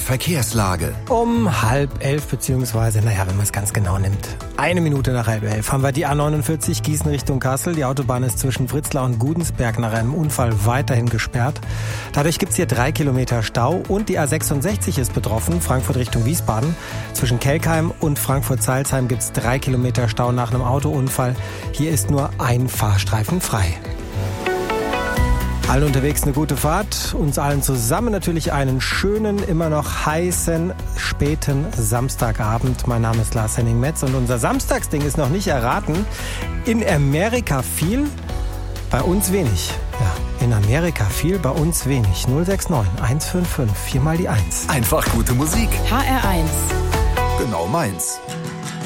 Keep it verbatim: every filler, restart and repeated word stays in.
Verkehrslage. Um halb elf, beziehungsweise, naja, wenn man es ganz genau nimmt, eine Minute nach halb elf, haben wir die A neunundvierzig Gießen Richtung Kassel. Die Autobahn ist zwischen Fritzlar und Gudensberg nach einem Unfall weiterhin gesperrt. Dadurch gibt's hier drei Kilometer Stau und die A sechsundsechzig ist betroffen, Frankfurt Richtung Wiesbaden. Zwischen Kelkheim und Frankfurt-Salzheim gibt's drei Kilometer Stau nach einem Autounfall. Hier ist nur ein Fahrstreifen frei. Allen unterwegs eine gute Fahrt, uns allen zusammen natürlich einen schönen, immer noch heißen, späten Samstagabend. Mein Name ist Lars Henning Metz und unser Samstagsding ist noch nicht erraten. In Amerika viel, bei uns wenig. Ja, in Amerika viel, bei uns wenig. null sechs neun eins fünf fünf, viermal die eins. Einfach gute Musik. H R eins. Genau meins.